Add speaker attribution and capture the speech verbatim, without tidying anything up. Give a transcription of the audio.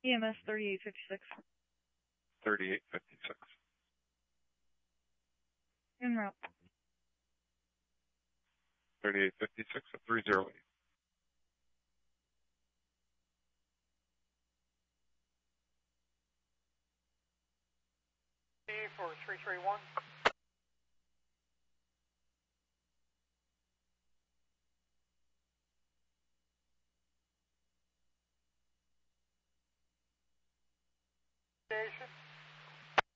Speaker 1: E M S thirty-eight fifty-six.
Speaker 2: thirty-eight fifty-six.
Speaker 1: En route.
Speaker 2: thirty-eight fifty-six at three zero eight.
Speaker 3: For three three one. Station.